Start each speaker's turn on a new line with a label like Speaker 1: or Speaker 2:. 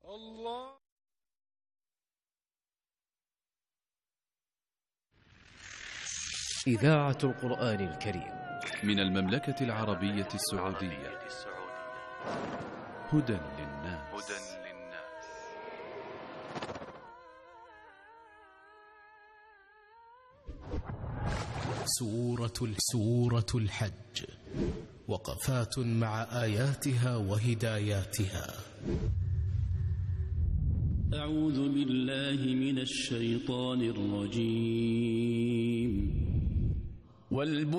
Speaker 1: الله.
Speaker 2: إذاعة القرآن الكريم
Speaker 3: من المملكة العربية السعودية. هدى للناس.
Speaker 4: سورة الحج، وقفات مع آياتها وهداياتها.
Speaker 5: أعوذ بالله من الشيطان الرجيم.